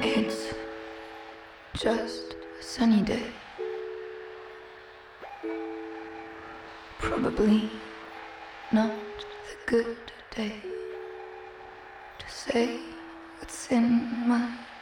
It's just a sunny day. Probably not the good day to say what's in my